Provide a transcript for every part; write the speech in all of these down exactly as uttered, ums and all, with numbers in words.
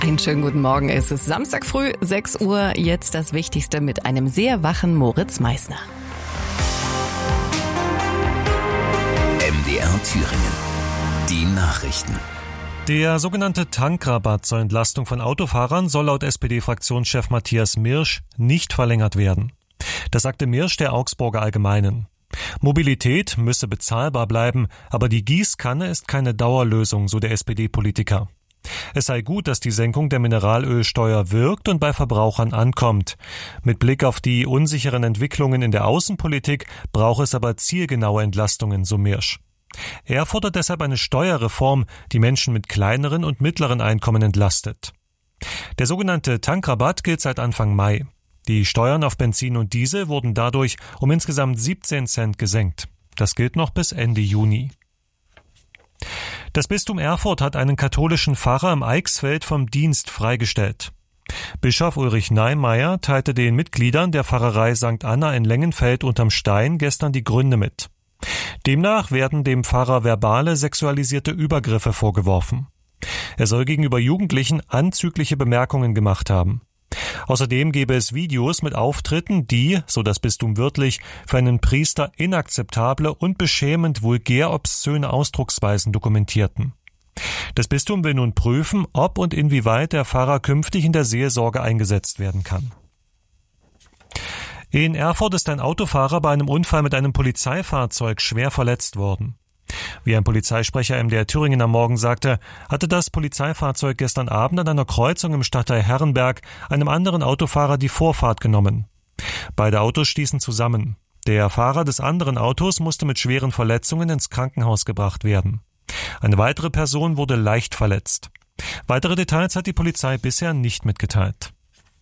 Einen schönen guten Morgen. Es ist Samstag früh, sechs Uhr. Jetzt das Wichtigste mit einem sehr wachen Moritz Meissner. M D R Thüringen. Die Nachrichten. Der sogenannte Tankrabatt zur Entlastung von Autofahrern soll laut S P D-Fraktionschef Matthias Mirsch nicht verlängert werden. Das sagte Mirsch der Augsburger Allgemeinen. Mobilität müsse bezahlbar bleiben, aber die Gießkanne ist keine Dauerlösung, so der S P D-Politiker. Es sei gut, dass die Senkung der Mineralölsteuer wirkt und bei Verbrauchern ankommt. Mit Blick auf die unsicheren Entwicklungen in der Außenpolitik brauche es aber zielgenaue Entlastungen, so Mirsch. Er fordert deshalb eine Steuerreform, die Menschen mit kleineren und mittleren Einkommen entlastet. Der sogenannte Tankrabatt gilt seit Anfang Mai. Die Steuern auf Benzin und Diesel wurden dadurch um insgesamt siebzehn Cent gesenkt. Das gilt noch bis Ende Juni. Das Bistum Erfurt hat einen katholischen Pfarrer im Eichsfeld vom Dienst freigestellt. Bischof Ulrich Neimeyer teilte den Mitgliedern der Pfarrei Sankt Anna in Lengenfeld unterm Stein gestern die Gründe mit. Demnach werden dem Pfarrer verbale sexualisierte Übergriffe vorgeworfen. Er soll gegenüber Jugendlichen anzügliche Bemerkungen gemacht haben. Außerdem gebe es Videos mit Auftritten, die, so das Bistum wörtlich, für einen Priester inakzeptable und beschämend vulgär obszöne Ausdrucksweisen dokumentierten. Das Bistum will nun prüfen, ob und inwieweit der Pfarrer künftig in der Seelsorge eingesetzt werden kann. In Erfurt ist ein Autofahrer bei einem Unfall mit einem Polizeifahrzeug schwer verletzt worden. Wie ein Polizeisprecher M D R Thüringen am Morgen sagte, hatte das Polizeifahrzeug gestern Abend an einer Kreuzung im Stadtteil Herrenberg einem anderen Autofahrer die Vorfahrt genommen. Beide Autos stießen zusammen. Der Fahrer des anderen Autos musste mit schweren Verletzungen ins Krankenhaus gebracht werden. Eine weitere Person wurde leicht verletzt. Weitere Details hat die Polizei bisher nicht mitgeteilt.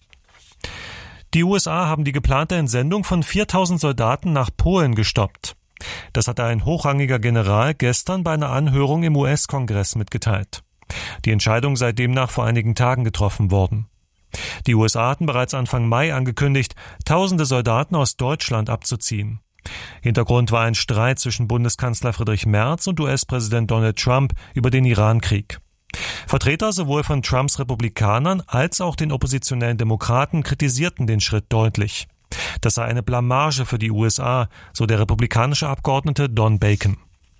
Die U S A haben die geplante Entsendung von viertausend Soldaten nach Polen gestoppt. Das hatte ein hochrangiger General gestern bei einer Anhörung im U S-Kongress mitgeteilt. Die Entscheidung sei demnach vor einigen Tagen getroffen worden. Die U S A hatten bereits Anfang Mai angekündigt, tausende Soldaten aus Deutschland abzuziehen. Hintergrund war ein Streit zwischen Bundeskanzler Friedrich Merz und U S-Präsident Donald Trump über den Irankrieg. Vertreter sowohl von Trumps Republikanern als auch den oppositionellen Demokraten kritisierten den Schritt deutlich. Das sei eine Blamage für die U S A, so der republikanische Abgeordnete Don Bacon.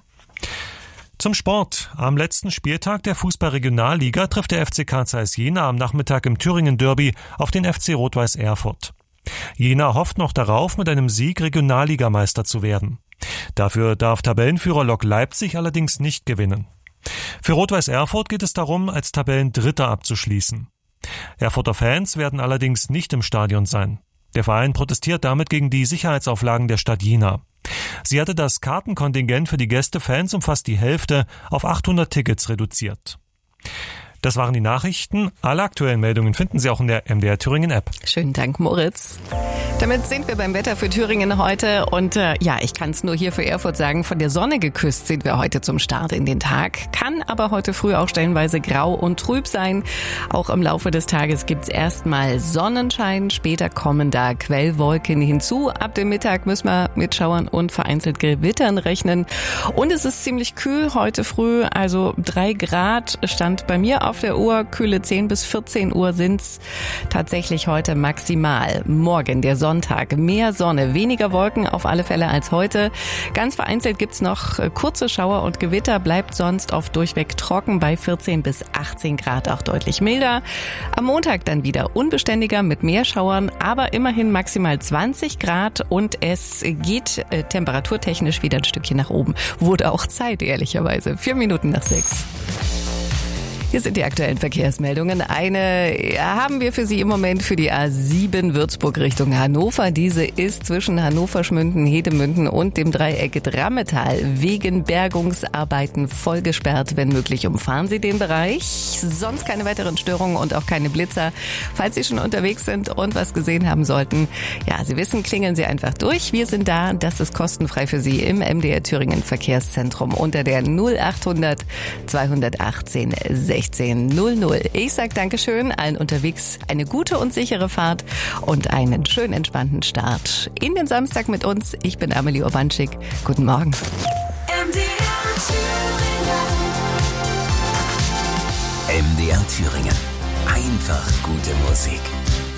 Zum Sport. Am letzten Spieltag der Fußball-Regionalliga trifft der F C Carl Zeiss Jena am Nachmittag im Thüringen-Derby auf den F C Rot-Weiß Erfurt. Jena hofft noch darauf, mit einem Sieg Regionalligameister zu werden. Dafür darf Tabellenführer Lok Leipzig allerdings nicht gewinnen. Für Rot-Weiß Erfurt geht es darum, als Tabellendritter abzuschließen. Erfurter Fans werden allerdings nicht im Stadion sein. Der Verein protestiert damit gegen die Sicherheitsauflagen der Stadt Jena. Sie hatte das Kartenkontingent für die Gästefans um fast die Hälfte auf achthundert Tickets reduziert. Das waren die Nachrichten. Alle aktuellen Meldungen finden Sie auch in der M D R Thüringen App. Schönen Dank, Moritz. Damit sind wir beim Wetter für Thüringen heute. Und äh, ja, ich kann es nur hier für Erfurt sagen, von der Sonne geküsst sind wir heute zum Start in den Tag. Kann aber heute früh auch stellenweise grau und trüb sein. Auch im Laufe des Tages gibt's erstmal Sonnenschein. Später kommen da Quellwolken hinzu. Ab dem Mittag müssen wir mit Schauern und vereinzelt Gewittern rechnen. Und es ist ziemlich kühl heute früh. Also drei Grad stand bei mir auf der Uhr. Kühle zehn bis vierzehn Uhr sind's tatsächlich heute maximal. Morgen der Sonntag. Mehr Sonne, weniger Wolken auf alle Fälle als heute. Ganz vereinzelt gibt's noch kurze Schauer und Gewitter, bleibt sonst oft durchweg trocken bei vierzehn bis achtzehn Grad, auch deutlich milder. Am Montag dann wieder unbeständiger mit mehr Schauern, aber immerhin maximal zwanzig Grad und es geht äh, temperaturtechnisch wieder ein Stückchen nach oben. Wurde auch Zeit, ehrlicherweise. Vier Minuten nach sechs. Hier sind die aktuellen Verkehrsmeldungen. Eine haben wir für Sie im Moment für die A sieben Würzburg Richtung Hannover. Diese ist zwischen Hannover-Schmünden, Hedemünden und dem Dreieck Drammetal wegen Bergungsarbeiten voll gesperrt. Wenn möglich, umfahren Sie den Bereich. Sonst keine weiteren Störungen und auch keine Blitzer. Falls Sie schon unterwegs sind und was gesehen haben sollten, ja, Sie wissen, klingeln Sie einfach durch. Wir sind da. Das ist kostenfrei für Sie im M D R Thüringen Verkehrszentrum unter der null achthundert zweihundertachtzehn sechzehn null null. Ich sag Dankeschön, allen unterwegs eine gute und sichere Fahrt und einen schön entspannten Start in den Samstag mit uns. Ich bin Amelie Urbanschik. Guten Morgen. M D R Thüringen. M D R Thüringen. Einfach gute Musik.